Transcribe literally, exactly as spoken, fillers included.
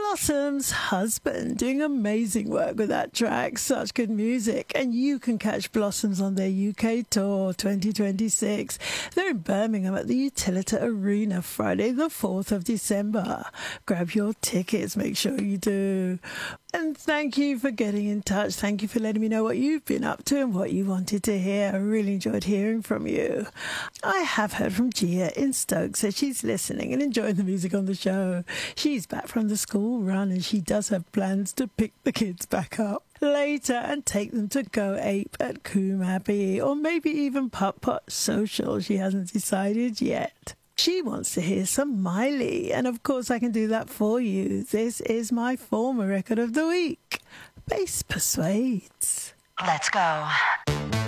Blossom's Husband, doing amazing work with that track. Such good music. And you can catch Blossoms on their U K tour twenty twenty-six. They're in Birmingham at the Utilita Arena Friday the fourth of December. Grab your tickets, make sure you do. And thank you for getting in touch. Thank you for letting me know what you've been up to and what you wanted to hear. I really enjoyed hearing from you. I have heard from Gia in Stoke, so she's listening and enjoying the music on the show. She's back from the school run and she does have plans to pick the kids back up later and take them to Go Ape at Coombe Abbey or maybe even Putt Putt Social. She hasn't decided yet. She wants to hear some Miley, and of course I can do that for you. This is my former record of the week. Bass Persuades. Let's go.